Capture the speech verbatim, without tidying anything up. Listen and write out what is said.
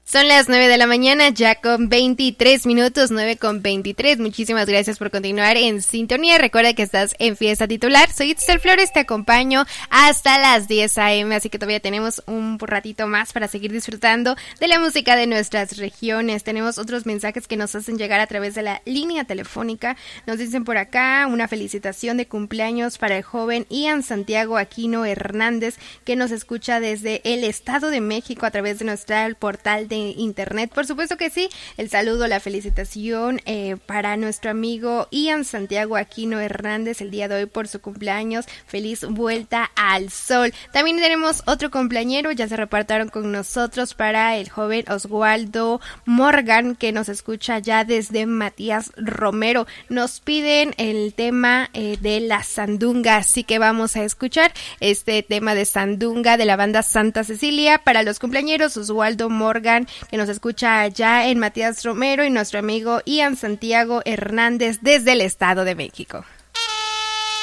Son las nueve de la mañana, ya con veintitrés minutos, nueve con veintitrés. Muchísimas gracias por continuar en sintonía. Recuerda que estás en Fiesta Titular. Soy Itzel Flores, te acompaño hasta las diez a eme, así que todavía tenemos un ratito más para seguir disfrutando de la música de nuestras regiones. Tenemos otros mensajes que nos hacen llegar a través de la línea telefónica. Nos dicen por acá una felicitación de cumpleaños para el joven Ian Santiago Aquino Hernández, que nos escucha desde el Estado de México a través de nuestro portal de internet. Por supuesto que sí, el saludo, la felicitación eh, para nuestro amigo Ian Santiago Aquino Hernández el día de hoy por su cumpleaños. Feliz vuelta al sol. También tenemos otro cumpleañero, ya se repartaron con nosotros, para el joven Oswaldo Morgan, que nos escucha ya desde Matías Romero. Nos piden el tema eh, de la sandunga, así que vamos a escuchar este tema de sandunga de la banda Santa Cecilia para los cumpleañeros Oswaldo Morgan, que nos escucha allá en Matías Romero, y nuestro amigo Ian Santiago Hernández desde el Estado de México.